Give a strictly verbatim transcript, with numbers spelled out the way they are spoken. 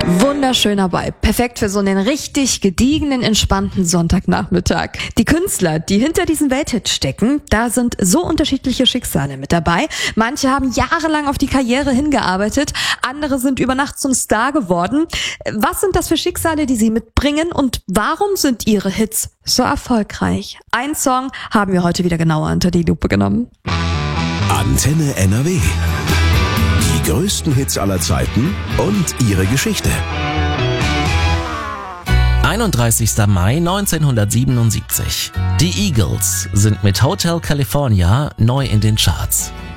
Wunderschöner Vibe. Perfekt für so einen richtig gediegenen, entspannten Sonntagnachmittag. Die Künstler, die hinter diesen Welthits stecken, da sind so unterschiedliche Schicksale mit dabei. Manche haben jahrelang auf die Karriere hingearbeitet, andere sind über Nacht zum Star geworden. Was sind das für Schicksale, die sie mitbringen und warum sind ihre Hits so erfolgreich? Ein Song haben wir heute wieder genauer unter die Lupe genommen. Antenne N R W. Die größten Hits aller Zeiten und ihre Geschichte. einunddreißigster Mai neunzehnhundertsiebenundsiebzig. Die Eagles sind mit Hotel California neu in den Charts.